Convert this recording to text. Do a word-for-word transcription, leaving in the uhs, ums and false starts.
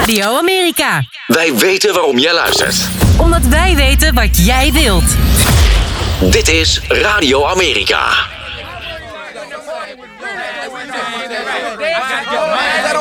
Radio Amerika. Wij weten waarom jij luistert. Omdat wij weten wat jij wilt. Dit is Radio Amerika.